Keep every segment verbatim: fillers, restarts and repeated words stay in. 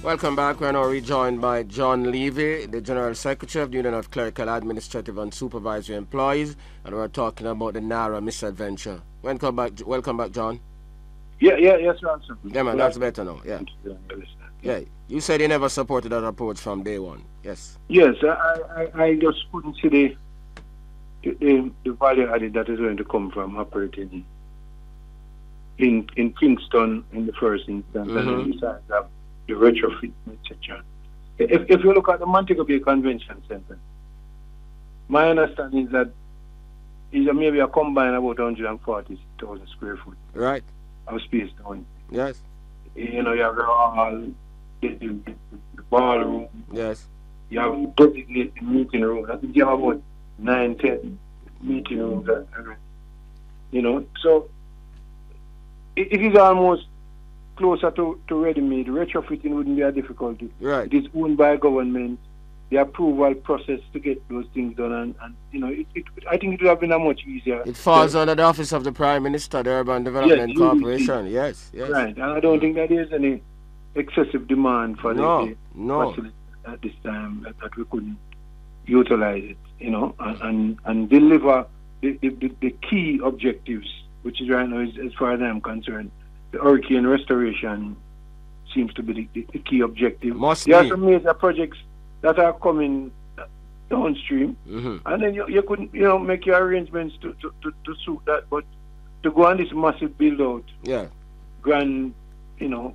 Welcome back. We are now rejoined by John Levy, the General Secretary of the Union of Clerical, Administrative and Supervisory Employees, and we're talking about the NARA misadventure. Welcome back, welcome back, John. Yeah, yeah, yes, Ransom. Yeah, man, that's better now. Yeah. Yeah, you said you never supported that approach from day one. Yes. Yes, I, I, I just couldn't see the, the the value added that is going to come from operating in in Kingston in the first instance, mm-hmm. and then besides that, the retrofit, et cetera. If if you look at the Montego Bay Convention Center, my understanding is that is maybe a combined about one hundred forty thousand square foot. Right. Of space down. Yes. You know, you have all the, the, the, the ballroom. Yes. You have designated meeting rooms. I think you have about nine, ten meeting rooms. You know, so it, it is almost closer to, to ready-made. Retrofitting wouldn't be a difficulty. Right. It is owned by government. The approval process to get those things done, and, and you know, it, it, I think it would have been a much easier. It falls under the Office of the Prime Minister, the Urban Development yes, Corporation. Yes, yes. Right, and I don't think that there's any excessive demand for no, the, the no. facility at this time that, that we couldn't utilize it, you know, and and, and deliver the, the, the, the key objectives, which is right now, is, as far as I'm concerned, the hurricane restoration seems to be the, the, the key objective. Must there be. are some major projects that are coming downstream, mm-hmm. and then you, you couldn't, you know, make your arrangements to, to, to, to suit that, but to go on this massive build-out, yeah, grand, you know,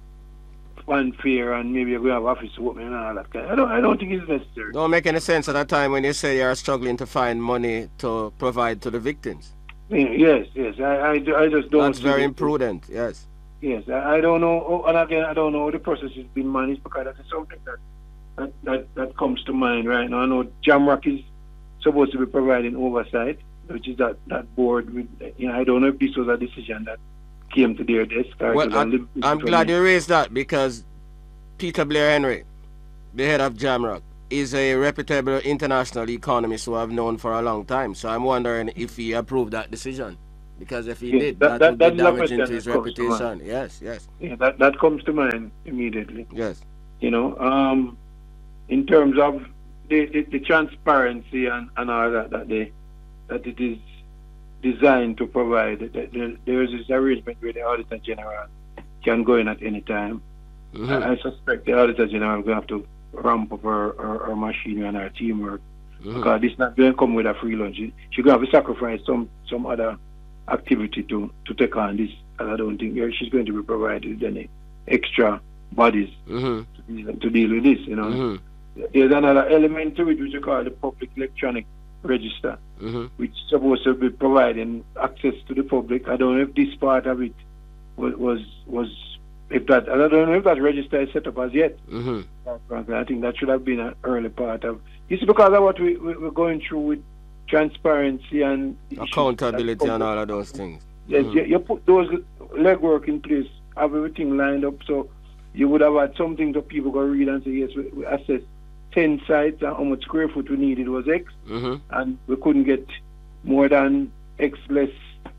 fanfare, and maybe you're going to have office opening and all that kind. I don't, I don't think it's necessary. Don't make any sense at a time when you say you are struggling to find money to provide to the victims. Yes, yes, I, I, I just don't. That's very imprudent. Yes. Yes, I, I don't know, oh, and again, I don't know how the process is being managed, because that is something that That, that that comes to mind right now. I know Jamrock is supposed to be providing oversight, which is that, that board. With, you know, I don't know if this was a decision that came to their desk. Well, I'm, I'm glad you raised that, because Peter Blair Henry, the head of Jamrock, is a reputable international economist who I've known for a long time. So I'm wondering if he approved that decision. Because if he yes, did, that, that, that would be damaging to his reputation. Yes, yes. Yeah, that, that comes to mind immediately. Yes. You know, um... in terms of the, the, the transparency and, and all that, that, they, that it is designed to provide, there, there is this arrangement where the Auditor General can go in at any time. Mm-hmm. I, I suspect the Auditor General will have to ramp up her, her, her machinery and her teamwork, mm-hmm. because this not going to come with a free lunch. She, she's going to have to sacrifice some, some other activity to, to take on this, and I don't think she's going to be provided with any extra bodies mm-hmm. to, deal, to deal with this, you know. Mm-hmm. There's another element to it which we call the public electronic register, mm-hmm. which is supposed to be providing access to the public. I don't know if this part of it was was, was if that I don't know if that register is set up as yet. Mm-hmm. I think that should have been an early part of this, because of what we, we we're going through with transparency and accountability and all of those things. Yes, mm-hmm. you, you put those legwork in place, have everything lined up, so you would have had something that people go read and say, yes, we, we assess ten sites and how much square foot we needed was X, mm-hmm. and we couldn't get more than X less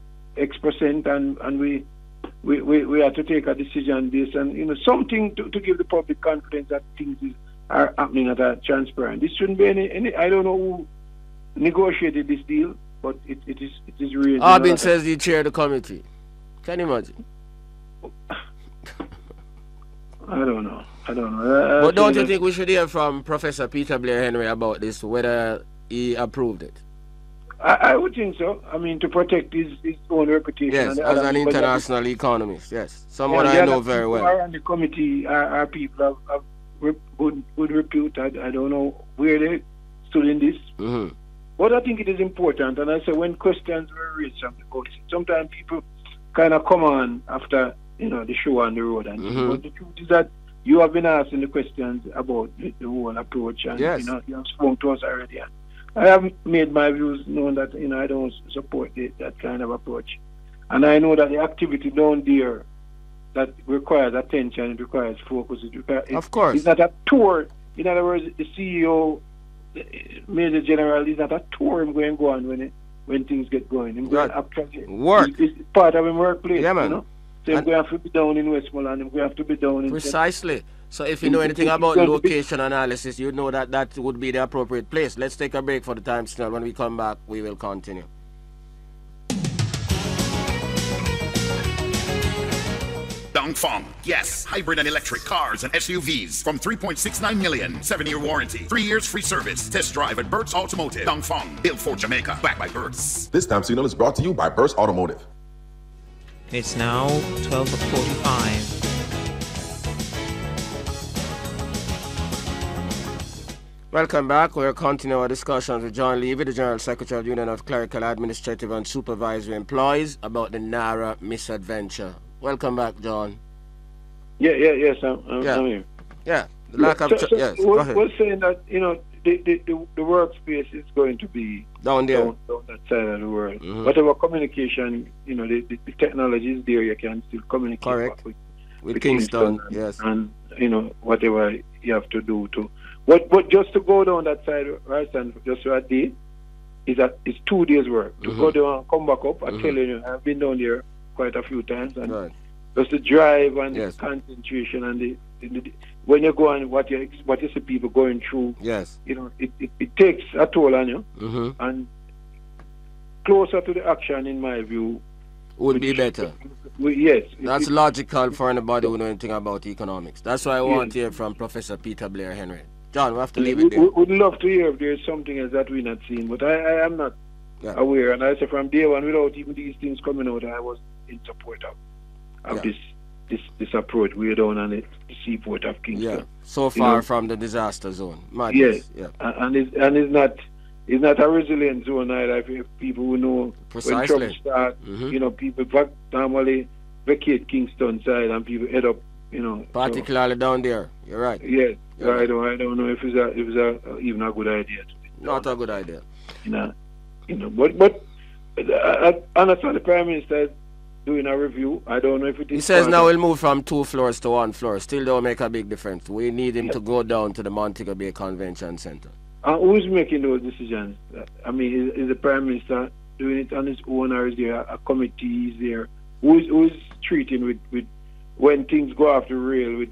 X percent, and, and we, we, we, we had to take a decision based on, you know, something to, to give the public confidence that things is, are happening that are transparent. This shouldn't be any, any I don't know who negotiated this deal, but it, it is it is really. Arbin says he chaired the committee. Can you imagine? I don't know. I don't know. I, but don't you think we should hear from Professor Peter Blair Henry about this, whether he approved it? I, I would think so. I mean, to protect his, his own reputation. Yes, as an international economist, yes. Someone yeah, I know very well. Who are on the committee are, are people of, of rep, good, good repute. I, I don't know where they stood in this. Mm-hmm. But I think it is important. And I say when questions were raised from the court, sometimes people kind of come on after, you know, the show on the road. And mm-hmm. But the truth is that you have been asking the questions about the, the whole approach, and yes. you know, you have spoken to us already. And I have made my views known that, you know, I don't support the, that kind of approach. And I know that the activity down there that requires attention, it requires focus. It requires, it, of course. It's not a tour. In other words, the C E O, the Major General, is not a tour I'm going to go on when it, when things get going. I'm going to actually work. It's, it's part of his workplace. Yeah, man. You know? So I'm going to have to be down in Westmoreland. I'm going to have to be down in... Precisely. So if you know anything about location analysis, you know that that would be the appropriate place. Let's take a break for the time still. When we come back, we will continue. Dongfeng, yes, hybrid and electric cars and S U Vs from three point six nine million, seven-year warranty, three years free service. Test drive at Burt's Automotive. Dongfeng, built for Jamaica, backed by Burt's. This time signal is brought to you by Burt's Automotive. It's now twelve forty-five. Welcome back. We're continuing our discussions with John Levy, the General Secretary of the Union of Clerical, Administrative and Supervisory Employees, about the NARA misadventure. Welcome back, John. Yeah, yeah, yes, I'm, I'm, yeah. I'm here. Yeah, the lack so, of... so yes, we're, go ahead. We're saying that, you know, the, the, the, the workspace is going to be down there, down, down that side of the world. Mm-hmm. Whatever communication, you know, the, the, the technology is there, you can still communicate. Correct. With, with, with Kingston, Kingston and, yes. And, you know, whatever you have to do to... But, but just to go down that side, right, and just for a day, is that it's two days' work. To mm-hmm. go down and come back up, I mm-hmm. tell you, I've been down there quite a few times, and right. just the drive and yes. the concentration and the, the, the when you go and what you what you see people going through, yes, you know, it, it, it takes a toll on you, mm-hmm. and closer to the action, in my view, would which, be better. We, yes, that's it, logical for anybody who knows anything about economics. That's why I yes. want to hear from Professor Peter Blair Henry. John, we have to leave we, it there. We would love to hear if there's something else that we're not seeing, but I, I am not yeah. aware. And I say from day one, without even these things coming out, I was in support of, of yeah. this this this approach. We're down on the, the seaport of Kingston. Yeah, so far you know, from the disaster zone. Madness. Yes, yeah, and it's and it's not it's not a resilient zone either. If people who know precisely when trouble start, mm-hmm. you know, people normally vacate Kingston side and people head up. You know, particularly so, down there. You're right. Yes, yeah, so I don't I don't know if it's a if it's a uh, even a good idea. To not a good idea. You know, you know, but but uh, I understand the Prime Minister is doing a review. I don't know if it is. He says now we'll move from two floors to one floor. Still don't make a big difference. We need him yeah. to go down to the Montego Bay Convention Center. Uh, who's making those decisions? I mean, is, is the Prime Minister doing it on his own, or is there a, a committee? Is there who's who's treating with with when things go off the rail with